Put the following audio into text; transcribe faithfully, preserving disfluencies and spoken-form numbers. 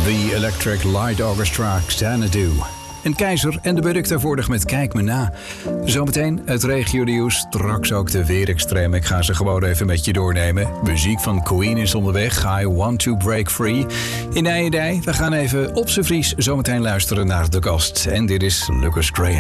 The Electric Light Orchestra, Xanadu. En Keizer en de Burk tegenwoordig met Kijk me na. Zometeen het regio-nieuws, straks ook de weerextreem. Ik ga ze gewoon even met je doornemen. Muziek van Queen is onderweg, I Want to Break Free. In Nijendaij, we gaan even op z'n Fries zometeen luisteren naar de gast. En dit is Lucas Graham.